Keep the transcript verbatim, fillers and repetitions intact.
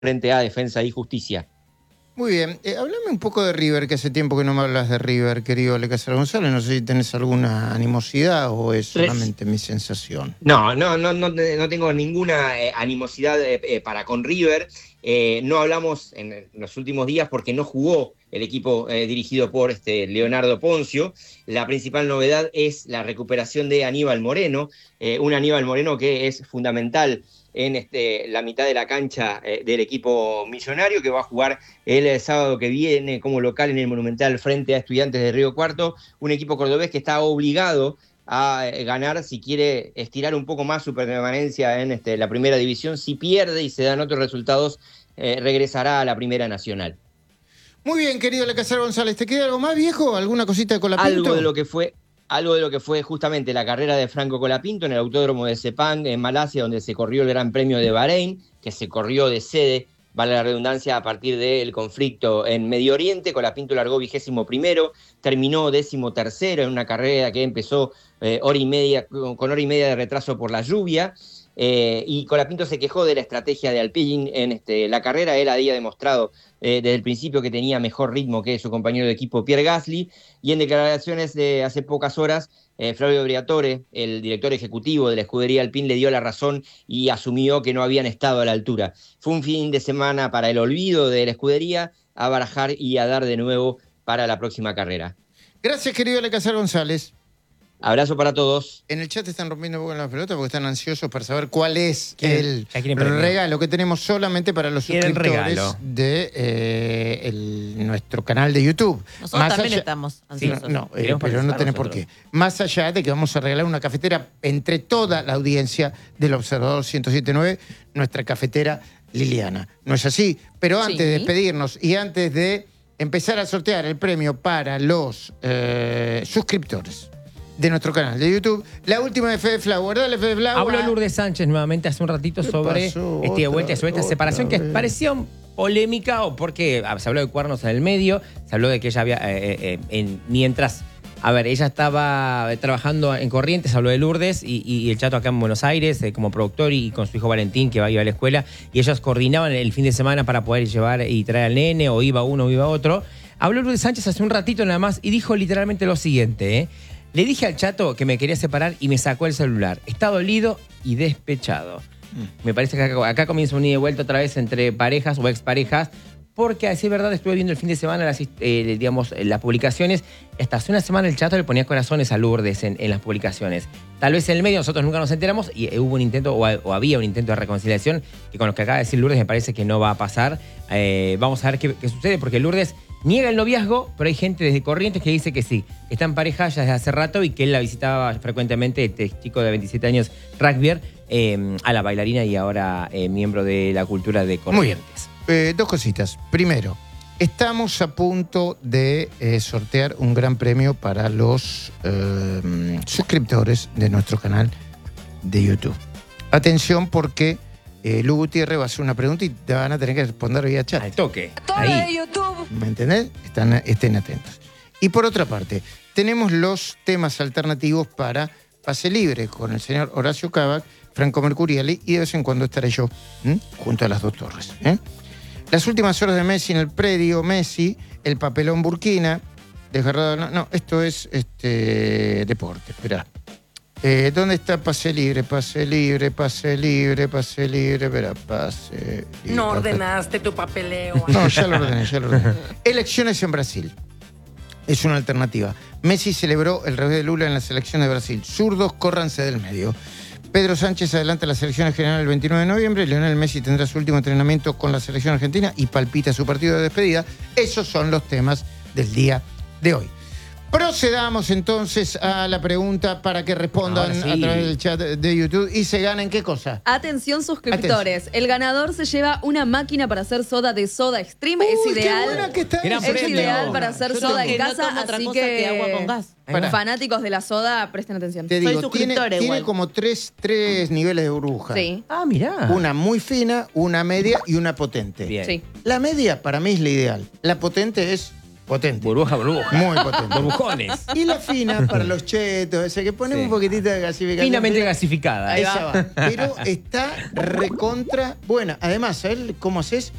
frente a Defensa y Justicia. Muy bien. Eh, háblame un poco de River, que hace tiempo que no me hablas de River, querido Lecazar González. No sé si tenés alguna animosidad o es solamente mi sensación. No, no, no, no, no tengo ninguna eh, animosidad eh, eh, para con River. Eh, no hablamos en los últimos días porque no jugó el equipo eh, dirigido por este Leonardo Poncio. La principal novedad es la recuperación de Aníbal Moreno, eh, un Aníbal Moreno que es fundamental en este, la mitad de la cancha eh, del equipo millonario, que va a jugar el, el sábado que viene como local en el Monumental frente a Estudiantes de Río Cuarto, un equipo cordobés que está obligado a eh, ganar si quiere estirar un poco más su permanencia en este, la primera división. Si pierde y se dan otros resultados, eh, regresará a la Primera Nacional. Muy bien, querido Lecazar González. ¿Te queda algo más, viejo? ¿Alguna cosita de Colapinto? Algo de lo que fue... Algo de lo que fue justamente la carrera de Franco Colapinto en el Autódromo de Sepang, en Malasia, donde se corrió el Gran Premio de Bahrein, que se corrió de sede, vale la redundancia, a partir del conflicto en Medio Oriente. Colapinto largó vigésimo primero, terminó décimo tercero en una carrera que empezó eh, hora y media, con, con hora y media de retraso por la lluvia. Eh, y Colapinto se quejó de la estrategia de Alpine en este, la carrera. Él había demostrado eh, desde el principio que tenía mejor ritmo que su compañero de equipo Pierre Gasly, y en declaraciones de hace pocas horas, eh, Flavio Briatore, el director ejecutivo de la escudería Alpine, le dio la razón y asumió que no habían estado a la altura. Fue un fin de semana para el olvido de la escudería, a barajar y a dar de nuevo para la próxima carrera. Gracias, querido Lecazar González. Abrazo para todos. En el chat están rompiendo un poco la pelota porque están ansiosos para saber cuál es el regalo que tenemos solamente para los suscriptores de eh, el, nuestro canal de YouTube. Nosotros Más también allá, estamos ansiosos. No, no eh, pero no tenés por qué. Más allá de que vamos a regalar una cafetera entre toda la audiencia del Observador ciento siete punto nueve, nuestra cafetera Liliana. ¿No es así? Pero antes sí. de despedirnos y antes de empezar a sortear el premio para los eh, suscriptores de nuestro canal de YouTube, la última de Fede Flower. Dale, Fede Flower. Habló Lourdes Sánchez nuevamente hace un ratito sobre este vuelta, sobre esta separación que parecía polémica, o porque se habló de cuernos en el medio, se habló de que ella había, eh, eh, en, mientras, a ver, ella estaba trabajando en Corrientes, habló de Lourdes y, y el Chato acá en Buenos Aires eh, como productor y, y con su hijo Valentín, que iba a la escuela, y ellos coordinaban el fin de semana para poder llevar y traer al nene, o iba uno o iba otro. Habló Lourdes Sánchez hace un ratito nada más y dijo literalmente lo siguiente, ¿eh? Le dije al Chato que me quería separar y me sacó el celular. Está dolido y despechado. Mm. Me parece que acá, acá comienza un ida y vuelta otra vez entre parejas o exparejas, porque a decir verdad estuve viendo el fin de semana las, eh, digamos, las publicaciones. Hasta hace una semana el Chato le ponía corazones a Lourdes en, en las publicaciones. Tal vez en el medio nosotros nunca nos enteramos y hubo un intento, o, o había un intento de reconciliación, que con lo que acaba de decir Lourdes me parece que no va a pasar. Eh, vamos a ver qué, qué sucede, porque Lourdes niega el noviazgo, pero hay gente desde Corrientes que dice que sí, que está en pareja ya desde hace rato y que él la visitaba frecuentemente, este chico de veintisiete años, Rugbier, eh, a la bailarina y ahora eh, miembro de la cultura de Corrientes. Muy bien. Eh, dos cositas. Primero, estamos a punto de eh, sortear un gran premio para los eh, suscriptores de nuestro canal de YouTube. Atención, porque Eh, Lu Gutiérrez va a hacer una pregunta y te van a tener que responder vía chat. Al toque. Ahí. De YouTube. ¿Me entendés? Están, estén atentos. Y por otra parte, tenemos los temas alternativos para Pase Libre con el señor Horacio Cavac, Franco Mercuriali, y de vez en cuando estaré yo ¿m? junto a las dos torres. ¿eh? Las últimas horas de Messi en el predio, Messi, el papelón Burkina, desgarrado. No, no, esto es este deporte, esperá. Eh, ¿Dónde está Pase Libre? Pase Libre, Pase Libre, Pase Libre, verá, Pase Libre. No ordenaste tu papeleo. No, ya lo ordené, ya lo ordené. Elecciones en Brasil. Es una alternativa. Messi celebró el revés de Lula en las elecciones de Brasil. Zurdos, córranse del medio. Pedro Sánchez adelanta las elecciones generales el veintinueve de noviembre. Lionel Messi tendrá su último entrenamiento con la selección argentina y palpita su partido de despedida. Esos son los temas del día de hoy. Procedamos entonces a la pregunta para que respondan sí. a través del chat de YouTube y se ganen ¿qué cosa? Atención suscriptores, Atención. El ganador se lleva una máquina para hacer soda de Soda Stream. Uy, es ideal. Que está es premio. ideal para hacer Yo soda en casa, no así que, que agua con gas. Para. Fanáticos de la soda, presten atención. Te digo, Soy suscriptora tiene, igual. tiene como tres, tres niveles de burbuja. Sí. Ah, mirá. Una muy fina, una media y una potente. Bien. Sí. La media para mí es la ideal. La potente es Potente. Burbuja, burbuja. Muy potente. Burbujones. Y la fina para los chetos, ese que pone Sí. un poquitito de gasificación. Finamente pero- gasificada. Esa va. Pero está recontra buena. Además, ¿sabes cómo haces?